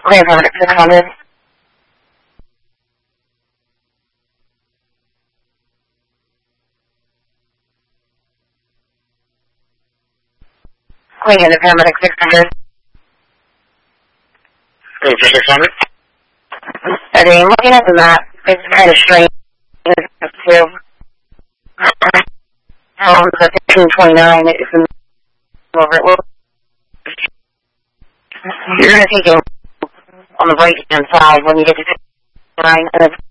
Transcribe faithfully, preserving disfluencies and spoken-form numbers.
Okay, permanent six hundred. Queen in the paramedic six hundred. Queen for six hundred. Okay, looking at the map, it's kind of strange too. Um, the fifteen twenty-nine is in over it. Well, you're going to take it on the right hand side when you get to fifteen twenty-nine, and it's